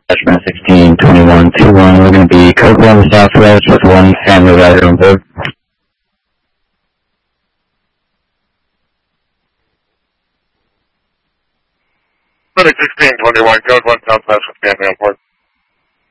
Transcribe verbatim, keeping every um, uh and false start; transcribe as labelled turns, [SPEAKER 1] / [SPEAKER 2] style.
[SPEAKER 1] Attachment sixteen twenty-one two one, we're going to be code one southwest with one family rider on board.
[SPEAKER 2] sixteen twenty-one, code one southwest with family on board.